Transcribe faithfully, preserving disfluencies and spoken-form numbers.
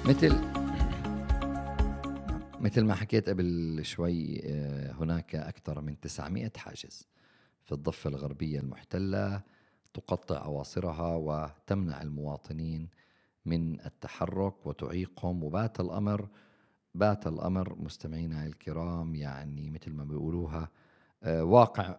مثل مثل ما حكيت قبل شوي، آه، هناك أكثر من تسعمائة حاجز في الضفة الغربية المحتلة تقطع أواصرها وتمنع المواطنين من التحرك وتعيقهم. وبات الأمر بات الأمر مستمعينا الكرام، يعني مثل ما بيقولوها، آه، واقع